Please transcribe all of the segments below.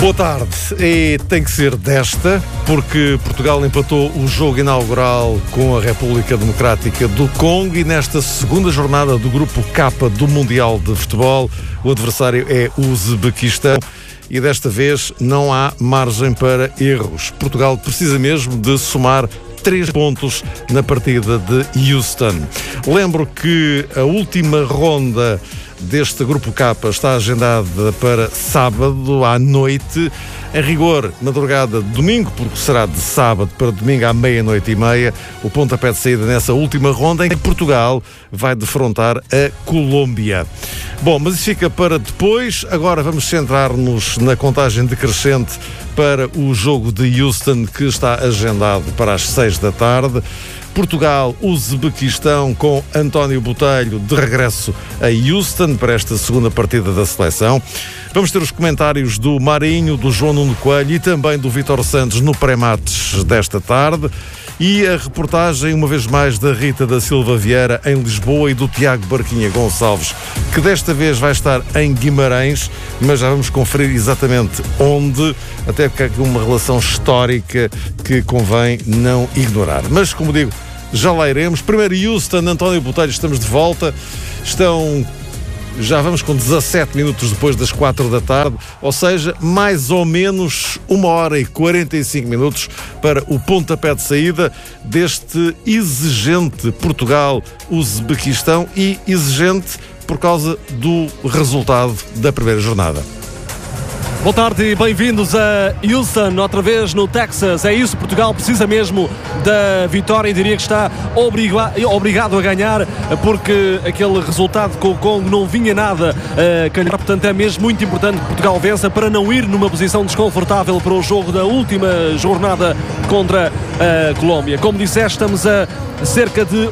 Boa tarde, e tem que ser desta, porque Portugal empatou o jogo inaugural com a República Democrática do Congo e nesta segunda jornada do Grupo K do Mundial de Futebol, o adversário é o Uzbequistão e desta vez não há margem para erros. Portugal precisa mesmo de somar 3 pontos na partida de Houston. Lembro que a última ronda deste Grupo K está agendada para sábado à noite, em rigor, madrugada de domingo, porque será de sábado para domingo à 00:30, o pontapé de saída nessa última ronda em que Portugal vai defrontar a Colômbia. Bom, mas isso fica para depois. Agora vamos centrar-nos na contagem decrescente para o jogo de Houston, que está agendado para as 6 da tarde. Portugal, Uzbequistão, com António Botelho de regresso a Houston para esta segunda partida da seleção. Vamos ter os comentários do Marinho, do João Nuno Coelho e também do Vítor Santos no pré-match desta tarde. E a reportagem, uma vez mais, da Rita da Silva Vieira em Lisboa e do Tiago Barquinha Gonçalves, que desta vez vai estar em Guimarães, mas já vamos conferir exatamente onde, até porque há aqui uma relação histórica que convém não ignorar. Mas, como digo, já lá iremos. Primeiro Houston, António Botelho, estamos de volta. Já vamos com 17 minutos depois das 4 da tarde, ou seja, mais ou menos 1h45 para o pontapé de saída deste exigente Portugal-Uzbequistão e exigente por causa do resultado da primeira jornada. Boa tarde e bem-vindos a Houston, outra vez no Texas. É isso, Portugal precisa mesmo da vitória e diria que está obrigado a ganhar, porque aquele resultado com o Congo não vinha nada a calhar. Portanto, é mesmo muito importante que Portugal vença para não ir numa posição desconfortável para o jogo da última jornada contra a Colômbia. Como disseste, estamos a cerca de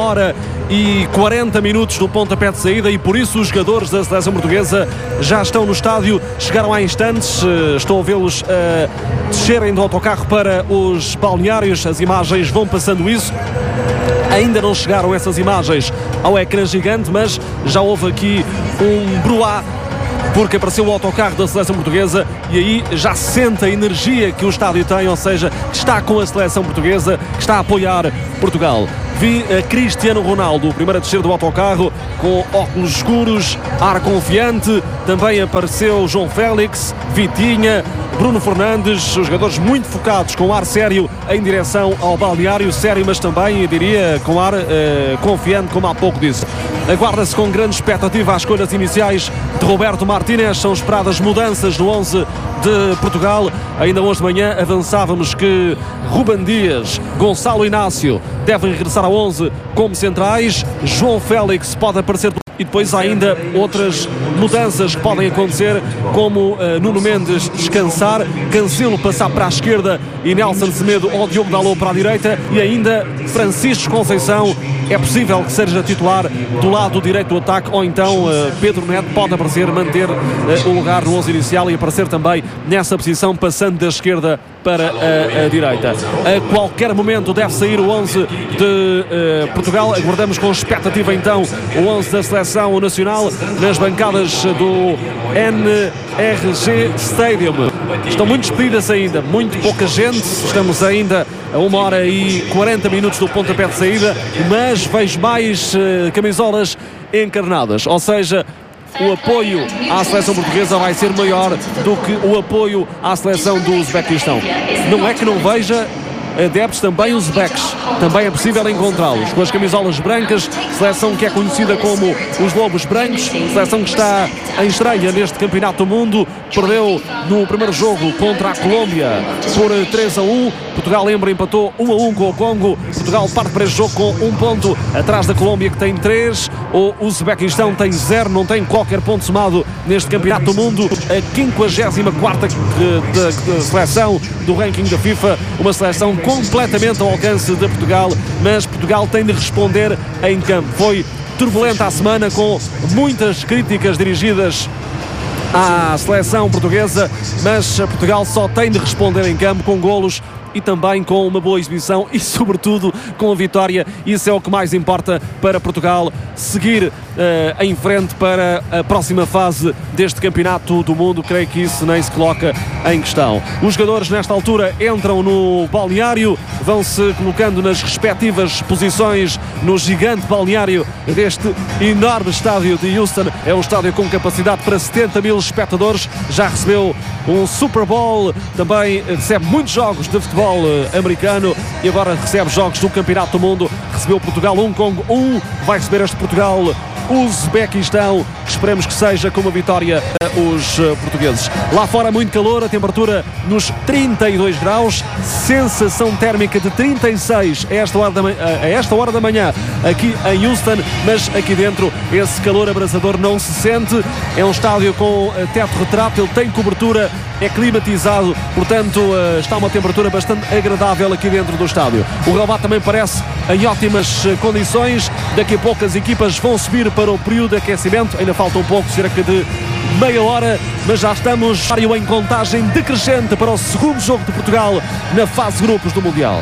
1h40 do pontapé de saída e por isso os jogadores da seleção portuguesa já estão no estádio, chegaram há instantes, estou a vê-los descerem do autocarro para os balneários, as imagens vão passando isso. Ainda não chegaram essas imagens ao ecrã gigante, mas já houve aqui um bruá, porque apareceu o autocarro da seleção portuguesa e aí já se sente a energia que o estádio tem, ou seja, que está com a seleção portuguesa, que está a apoiar Portugal. Vi a Cristiano Ronaldo, primeiro a descer do autocarro, com óculos escuros, ar confiante. Também apareceu João Félix, Vitinha, Bruno Fernandes, os jogadores muito focados, com ar sério em direção ao balneário, sério, mas também, eu diria, com ar confiante, como há pouco disse. Aguarda-se com grande expectativa as escolhas iniciais de Roberto Martínez. São esperadas mudanças no 11 de Portugal. Ainda hoje de manhã avançávamos que Ruben Dias, Gonçalo Inácio devem regressar ao 11 como centrais. João Félix pode aparecer e depois há ainda outras mudanças que podem acontecer, como Nuno Mendes descansar, Cancelo passar para a esquerda e Nelson Semedo ou Diogo Dalot para a direita e ainda Francisco Conceição é possível que seja titular do lado direito do ataque, ou então Pedro Neto pode aparecer, manter o lugar no 11 inicial e aparecer também nessa posição, passando da esquerda para a direita. A qualquer momento deve sair o 11 de Portugal. Aguardamos com expectativa então o 11 da seleção nacional nas bancadas do NRG Stadium. Estão muito despedidas ainda, muito pouca gente. Estamos ainda a 1h40 do pontapé de saída, mas vejo mais camisolas encarnadas, ou seja, o apoio à seleção portuguesa vai ser maior do que o apoio à seleção do Uzbequistão. Não é que não veja adeptos também uzbeques, também é possível encontrá-los com as camisolas brancas, seleção que é conhecida como os Lobos Brancos, seleção que está em estreia neste Campeonato do Mundo, perdeu no primeiro jogo contra a Colômbia por 3-1, Portugal, lembra, empatou 1-1 com o Congo. Portugal parte para este jogo com 1 ponto atrás da Colômbia, que tem 3, o Uzbequistão tem 0, não tem qualquer ponto somado neste Campeonato do Mundo, a 54ª seleção do ranking da FIFA, uma seleção completamente ao alcance de Portugal, mas Portugal tem de responder em campo. Foi turbulenta a semana, com muitas críticas dirigidas à seleção portuguesa, mas Portugal só tem de responder em campo com golos e também com uma boa exibição e sobretudo com a vitória. Isso é o que mais importa para Portugal seguir em frente para a próxima fase deste Campeonato do Mundo. Creio que isso nem se coloca em questão. Os jogadores nesta altura entram no balneário, vão-se colocando nas respectivas posições no gigante balneário deste enorme estádio de Houston. É um estádio com capacidade para 70 mil espectadores, já recebeu um Super Bowl, também recebe muitos jogos de futebol americano e agora recebe jogos do Campeonato do Mundo. Recebeu Portugal, Hong Kong 1, vai receber este Portugal Uzbequistão, que esperemos que seja com uma vitória os portugueses. Lá fora muito calor, a temperatura nos 32 graus, sensação térmica de 36 a esta hora da manhã aqui em Houston, mas aqui dentro esse calor abrasador não se sente. É um estádio com teto retrátil, tem cobertura, é climatizado, portanto está uma temperatura bastante agradável aqui dentro do estádio. O relvado também parece em ótimas condições. Daqui a pouco as equipas vão subir para o período de aquecimento, ainda falta um pouco, cerca de meia hora, mas já estamos em contagem decrescente para o segundo jogo de Portugal na fase de grupos do Mundial.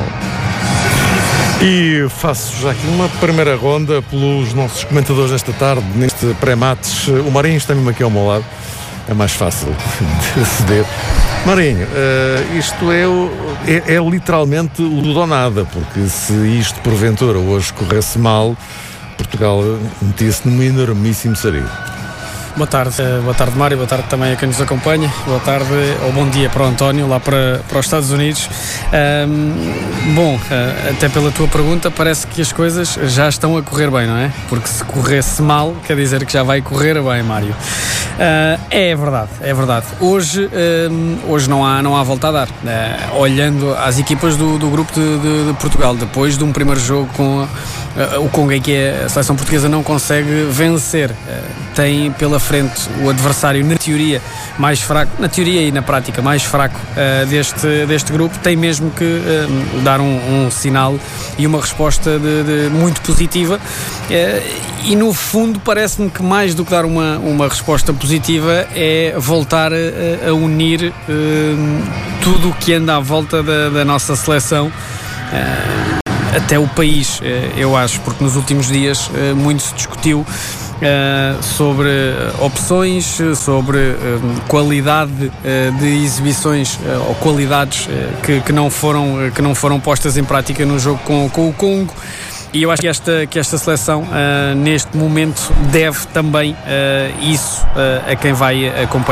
E faço já aqui uma primeira ronda pelos nossos comentadores desta tarde, neste pré-mates. O Marinho está mesmo aqui ao meu lado, é mais fácil de aceder. Marinho, isto é literalmente o tudo ou nada, porque se isto porventura hoje corresse mal, Portugal metia-se num enormíssimo sarilho. Boa tarde, Mário, boa tarde também a quem nos acompanha, boa tarde ou bom dia para o António, lá para os Estados Unidos. Até pela tua pergunta, parece que as coisas já estão a correr bem, não é? Porque se corresse mal, quer dizer que já vai correr bem, Mário. É verdade. Hoje não há volta a dar. Olhando às equipas do grupo de Portugal, depois de um primeiro jogo com o Congo, em que a seleção portuguesa não consegue vencer, tem pela frente o adversário na teoria mais fraco, na teoria e na prática mais fraco deste grupo, tem mesmo que dar um sinal e uma resposta de muito positiva, e no fundo parece-me que mais do que dar uma resposta positiva é voltar a unir tudo o que anda à volta da nossa seleção, até o país, eu acho, porque nos últimos dias muito se discutiu sobre opções, sobre qualidade de exibições ou qualidades que não foram postas em prática no jogo com o Congo. E eu acho que esta seleção neste momento deve também isso a quem vai acompanhar